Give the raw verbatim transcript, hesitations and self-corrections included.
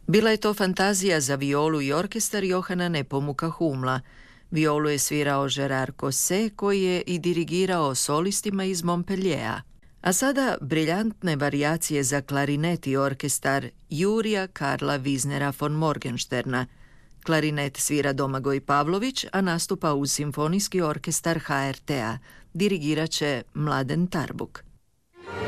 Bila je to fantazija za violu i orkestar Johana Nepomuka Humla. Violu je svirao Gerard Cosset, koji je i dirigirao solistima iz Montpelliera. A sada briljantne varijacije za klarinet i orkestar Jurija Karla Wiesnera von Morgensterna. Klarinet svira Domagoj Pavlović, a nastupa uz simfonijski orkestar H R T-a. Dirigirat će Mladen Tarbuk.